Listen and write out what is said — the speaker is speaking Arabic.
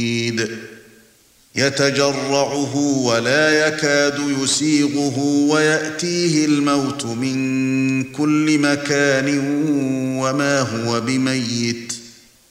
يتجرعه ولا يكاد يسيغه ويأتيه الموت من كل مكان وما هو بميت